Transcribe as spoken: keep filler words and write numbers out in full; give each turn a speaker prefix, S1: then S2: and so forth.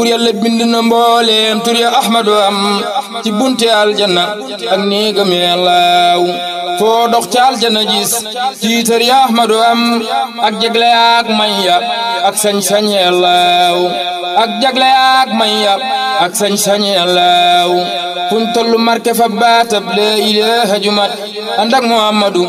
S1: yàlla bind na mbooleem tur ya ahmadu am ci bunte aljanna ak néegam yàllaaw foo dox ci aljanna gis tiitar ya ahmadu am ak jagle ak may ya ak sañ-sañ yàllaaw ak jagle ak may ya ak sañ-sañ yàllaaw fuñ tollu marke fa baatab la ilaha jumat ànd ak muhammadu